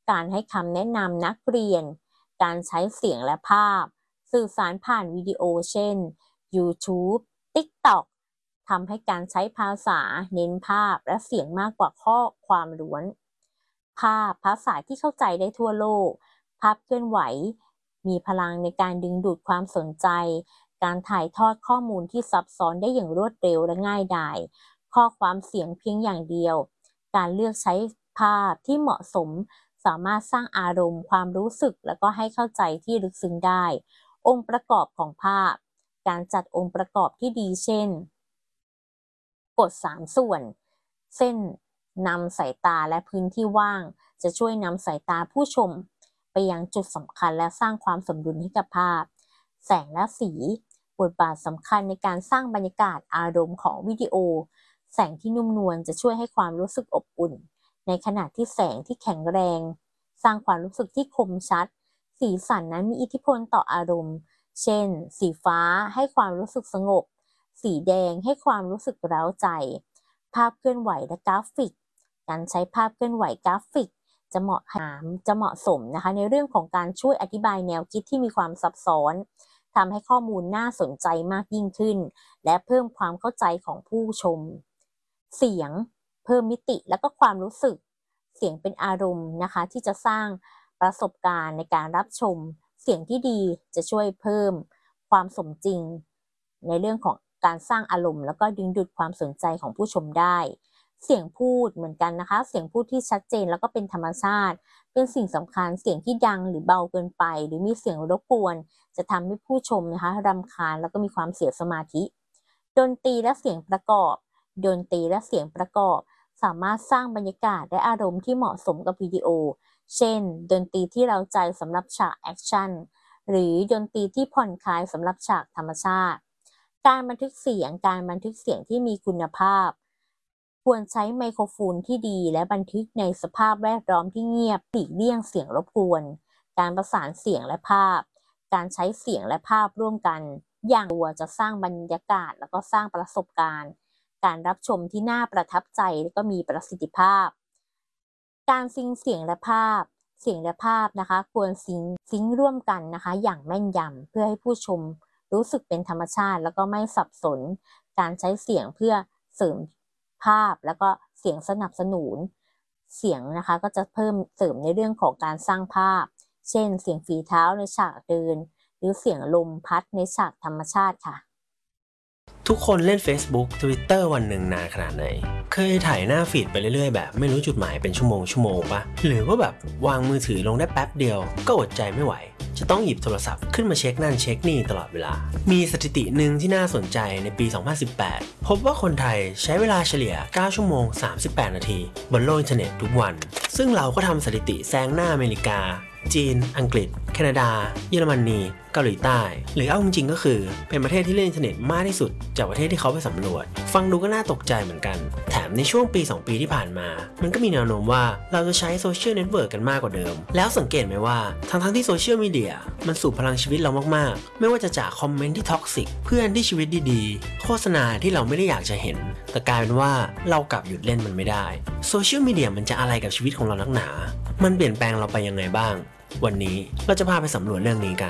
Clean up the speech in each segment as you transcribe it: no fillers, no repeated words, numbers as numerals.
การให้คำแนะนำนักเรียนการใช้เสียงและภาพสื่อสารผ่านวิดีโอเช่น YouTube TikTok ทำให้การใช้ภาษาเน้นภาพและเสียงมากกว่าข้อความล้วนภาษาที่เข้าใจได้ทั่วโลกภาพเคลื่อนไหวมีพลังในการดึงดูดความสนใจการถ่ายทอดข้อมูลที่ซับซ้อนได้อย่างรวดเร็วและง่ายดายข้อความเสียงเพียงอย่างเดียวการเลือกใช้ภาพที่เหมาะสมสามารถสร้างอารมณ์ความรู้สึกแล้วก็ให้เข้าใจที่ลึกซึ้งได้องค์ประกอบของภาพการจัดองค์ประกอบที่ดีเช่นกฎ3ส่วนเส้นนำสายตาและพื้นที่ว่างจะช่วยนำสายตาผู้ชมไปยังจุดสำคัญและสร้างความสมดุลให้กับภาพแสงและสีบทบาทสำคัญในการสร้างบรรยากาศอารมณ์ของวิดีโอแสงที่นุ่มนวลจะช่วยให้ความรู้สึกอบอุ่นในขณะที่แสงที่แข็งแรงสร้างความรู้สึกที่คมชัดสีสันนั้นมีอิทธิพลต่ออารมณ์เช่นสีฟ้าให้ความรู้สึกสงบสีแดงให้ความรู้สึกเร้าใจภาพเคลื่อนไหวและกราฟิกการใช้ภาพเคลื่อนไหวกราฟิกจะเหมาะสมนะคะในเรื่องของการช่วยอธิบายแนวคิดที่มีความซับซ้อนทำให้ข้อมูลน่าสนใจมากยิ่งขึ้นและเพิ่มความเข้าใจของผู้ชมเสียงเพิ่มมิติและก็ความรู้สึกเสียงเป็นอารมณ์นะคะที่จะสร้างประสบการณ์ในการรับชมเสียงที่ดีจะช่วยเพิ่มความสมจริงในเรื่องของการสร้างอารมณ์แล้วก็ดึงดูดความสนใจของผู้ชมได้เสียงพูดเหมือนกันนะคะเสียงพูดที่ชัดเจนแล้วก็เป็นธรรมชาติเป็นสิ่งสำคัญเสียงที่ดังหรือเบาเกินไปหรือมีเสียงรบกวนจะทำให้ผู้ชมนะคะรำคาญแล้วก็มีความเสียสมาธิดนตรีและเสียงประกอบดนตรีและเสียงประกอบสามารถสร้างบรรยากาศและอารมณ์ที่เหมาะสมกับวิดีโอเช่นดนตรีที่เร้าใจสำหรับฉากแอคชั่นหรือดนตรีที่ผ่อนคลายสำหรับฉากธรรมชาติการบันทึกเสียงที่มีคุณภาพควรใช้ไมโครโฟนที่ดีและบันทึกในสภาพแวดล้อมที่เงียบหลีกเลี่ยงเสียงรบกวนการประสานเสียงและภาพการใช้เสียงและภาพร่วมกันอย่างตัวจะสร้างบรรยากาศแล้วก็สร้างประสบการณ์การรับชมที่น่าประทับใจและก็มีประสิทธิภาพการซิงค์เสียงและภาพนะคะควรซิงค์ร่วมกันนะคะอย่างแม่นยำเพื่อให้ผู้ชมรู้สึกเป็นธรรมชาติแล้วก็ไม่สับสนการใช้เสียงเพื่อเสริมภาพแล้วก็เสียงสนับสนุนเสียงนะคะก็จะเพิ่มเสริมในเรื่องของการสร้างภาพเช่นเสียงฝีเท้าในฉากเดินหรือเสียงลมพัดในฉากธรรมชาติค่ะทุกคนเล่น Facebook Twitter วันหนึ่งนานขนาดไหนเคยถ่ายหน้าฟีดไปเรื่อยๆแบบไม่รู้จุดหมายเป็นชั่วโมงปะหรือว่าแบบวางมือถือลงได้แป๊บเดียวก็อดใจไม่ไหวจะต้องหยิบโทรศัพท์ขึ้นมาเช็คนั่นเช็คนี่ตลอดเวลามีสถิติหนึ่งที่น่าสนใจในปี 2018 พบว่าคนไทยใช้เวลาเฉลี่ย 9 ชั่วโมง 38 นาทีบนโลกอินเทอร์เน็ตทุกวันซึ่งเราก็ทำสถิติแซงหน้าอเมริกาจีนอังกฤษแคนาดาเยอรมนีเกาหลีใต้หรือเอาจริงๆก็คือเป็นประเทศที่เล่นอินเทอร์เน็ตมากที่สุดจากประเทศที่เขาไปสำรวจฟังดูก็น่าตกใจเหมือนกันแถมในช่วงปี2ปีที่ผ่านมามันก็มีแนวโน้มว่าเราจะใช้โซเชียลเน็ตเวิร์กกันมากกว่าเดิมแล้วสังเกตไหมว่าทั้งที่โซเชียลมีเดียมันสูบพลังชีวิตเรามากๆไม่ว่าจะจากคอมเมนต์ที่ท็อกซิกเพื่อนที่ชีวิตดีๆโฆษณาที่เราไม่ได้อยากจะเห็นแต่กลายเป็นว่าเรากลับหยุดเล่นมันไม่ได้โซเชียลมีเดียมันจะอะไรกับชีวิตของเรานักหนามันเปลี่ยนแปลงเราไปยังไงบ้างวันนี้เราจะพาไปสำรวจเรื่องนี้กัน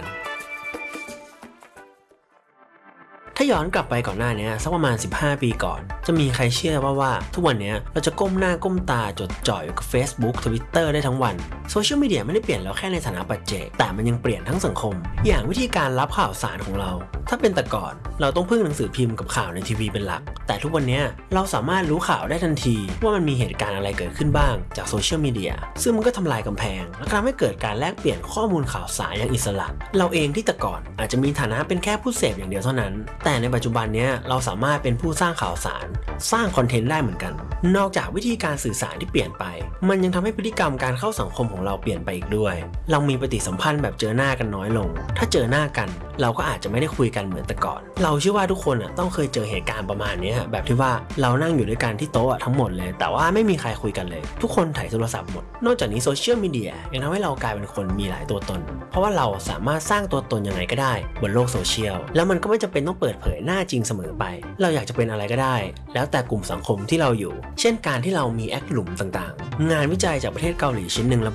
ถ้าย้อนกลับไปก่อนหน้านี้สักประมาณ15ปีก่อนจะมีใครเชื่อว่าทุกวันนี้เราจะก้มหน้าก้มตาจดจ่อยอยู่กับ Facebook Twitter ได้ทั้งวันโซเชียลมีเดียไม่ได้เปลี่ยนเราแค่ในฐานะปัจเจกแต่มันยังเปลี่ยนทั้งสังคมอย่างวิธีการรับข่าวสารของเราถ้าเป็นแต่ก่อนเราต้องพึ่งหนังสือพิมพ์กับข่าวในทีวีเป็นหลักแต่ทุกวันนี้เราสามารถรู้ข่าวได้ทันทีว่ามันมีเหตุการณ์อะไรเกิดขึ้นบ้างจากโซเชียลมีเดียซึ่งมันก็ทำลายกำแพงและทำให้เกิดการแลกเปลี่ยนข้อมูลข่าวสารอย่างอิสระเราเองที่แต่ก่อนอาจจะมีฐานะเป็นแค่ผู้เสพอย่างเดียวเท่านั้นแต่ในปัจจุบันนี้เราสามารถเป็นผู้สร้างข่าวสารสร้างคอนเทนต์ได้เหมือนกันนอกจากวิธีการสื่อสารที่เปลี่ยนไปมันยังทำให้พฤติกรรมการเข้าสังคมของเราเปลี่ยนไปอีกด้วยเรามีปฏิสัมพันธ์แบบเจอหน้ากันน้อยลงถ้าเจอหน้ากันเราก็อาจจะไม่ได้คุยกันเหมือนแต่ก่อนเราเชื่อว่าทุกคนต้องเคยเจอเหตุการณ์ประมาณนี้แบบที่ว่าเรานั่งอยู่ด้วยกันที่โต๊ะทั้งหมดเลยแต่ว่าไม่มีใครคุยกันเลยทุกคนถ่ายโทรศัพท์หมดนอกจากนี้โซเชียลมีเดียยังทำให้เรากลายเป็นคนมีหลายตัวตนเพราะว่าเราสามารถสร้างตัวตนยังไงก็ได้บนโลกโซเชียลแล้วมันก็ไม่จำเป็นต้องเปิดเผยหน้าจริงเสมอไปเราอยากจะเป็นอะไรก็ได้แล้วแต่กลุ่มสังคมที่เราอยู่เช่นการที่เรามีแอคหลุมต่างๆงานวิจัยจากประเทศเกาหลีชิ้นหนึ่งระบุ